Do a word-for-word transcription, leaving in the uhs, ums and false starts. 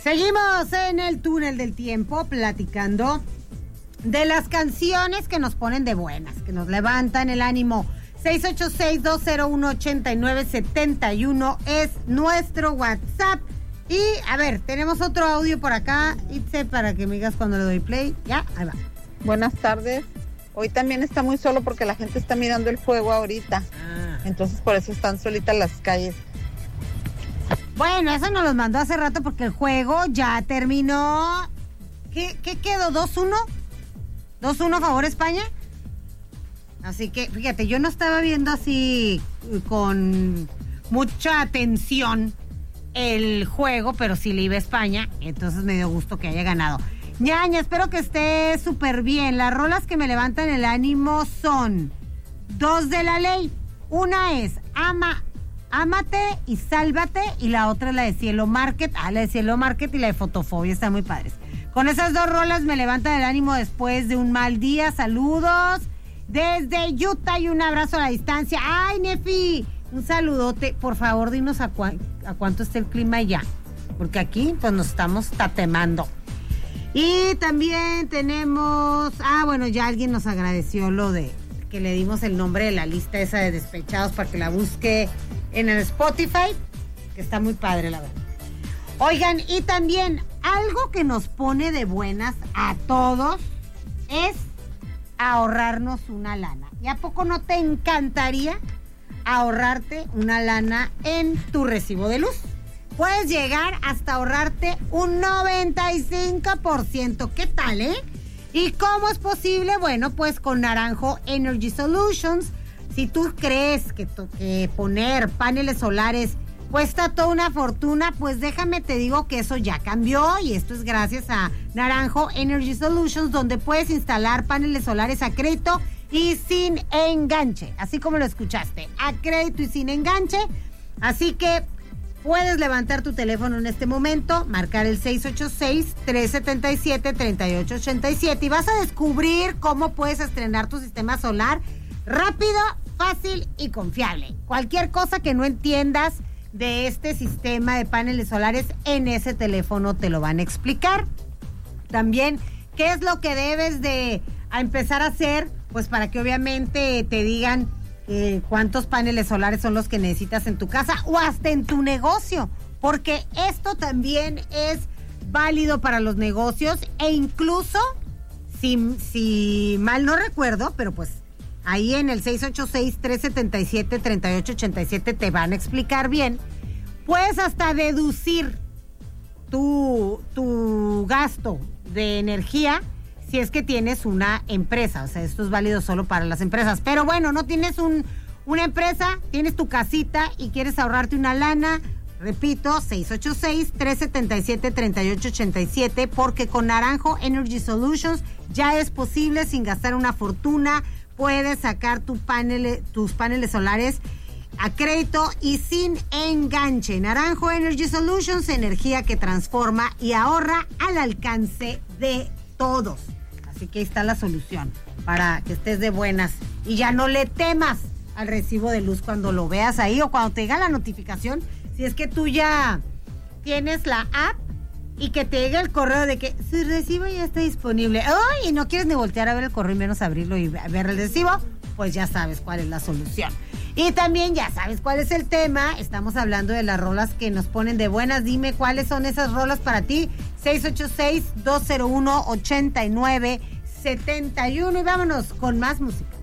Seguimos en el túnel del tiempo platicando de las canciones que nos ponen de buenas, que nos levantan el ánimo. seis ocho seis, dos cero uno, ocho nueve siete uno es nuestro WhatsApp. Y, a ver, tenemos otro audio por acá, Itze, para que me digas cuando le doy play. Ya, ahí va. Buenas tardes. Hoy también está muy solo porque la gente está mirando el fuego ahorita. Ah. Entonces, por eso están solitas las calles. Bueno, eso nos los mandó hace rato porque el juego ya terminó. ¿Qué, qué quedó? ¿dos uno? ¿dos uno favor España? Así que, fíjate, yo no estaba viendo así con mucha atención el juego, pero sí le iba a España, entonces me dio gusto que haya ganado. Ñaña, espero que esté súper bien. Las rolas que me levantan el ánimo son dos de La Ley. Una es Ama, Ámate y Sálvate, y la otra es la de Cielo Market. Ah, la de Cielo Market y la de Fotofobia, están muy padres. Con esas dos rolas me levantan el ánimo después de un mal día. Saludos desde Utah y un abrazo a la distancia. Ay, Nefi, un saludote. Por favor, dinos a, cua- a cuánto está el clima allá, porque aquí pues nos estamos tatemando. Y también tenemos, ah, bueno, ya alguien nos agradeció lo de que le dimos el nombre de la lista esa de despechados para que la busque en el Spotify, que está muy padre, la verdad. Oigan, y también algo que nos pone de buenas a todos es ahorrarnos una lana. ¿Y a poco no te encantaría ahorrarte una lana en tu recibo de luz? Puedes llegar hasta ahorrarte un noventa y cinco por ciento. ¿Qué tal, eh? ¿Y cómo es posible? Bueno, pues con Naranjo Energy Solutions. Si tú crees que, to- que poner paneles solares cuesta toda una fortuna, pues déjame te digo que eso ya cambió, y esto es gracias a Naranjo Energy Solutions, donde puedes instalar paneles solares a crédito y sin enganche, así como lo escuchaste, a crédito y sin enganche. Así que puedes levantar tu teléfono en este momento, marcar el seis ocho seis, tres siete siete, tres ocho ocho siete y vas a descubrir cómo puedes estrenar tu sistema solar rápido, fácil y confiable. Cualquier cosa que no entiendas de este sistema de paneles solares, en ese teléfono te lo van a explicar. También, ¿qué es lo que debes de a empezar a hacer? Pues para que obviamente te digan eh, cuántos paneles solares son los que necesitas en tu casa o hasta en tu negocio, porque esto también es válido para los negocios, e incluso, si, si mal no recuerdo, pero pues ahí en el seis ocho seis, tres siete siete, tres ocho ocho siete te van a explicar bien. Puedes hasta deducir tu, tu gasto de energía si es que tienes una empresa. O sea, esto es válido solo para las empresas. Pero bueno, no tienes un, una empresa, tienes tu casita y quieres ahorrarte una lana. Repito, seis ocho seis, tres siete siete, tres ocho ocho siete, porque con Naranjo Energy Solutions ya es posible sin gastar una fortuna. Puedes sacar tu panel, tus paneles solares a crédito y sin enganche. Naranjo Energy Solutions, energía que transforma y ahorra al alcance de todos. Así que ahí está la solución para que estés de buenas y ya no le temas al recibo de luz cuando lo veas ahí o cuando te llega la notificación. Si es que tú ya tienes la app y que te llegue el correo de que su recibo ya está disponible. ¡Ay! Y no quieres ni voltear a ver el correo y menos abrirlo y ver el recibo, pues ya sabes cuál es la solución. Y también ya sabes cuál es el tema. Estamos hablando de las rolas que nos ponen de buenas. Dime cuáles son esas rolas para ti. seis ocho seis, dos cero uno, ocho nueve siete uno. Y vámonos con más música.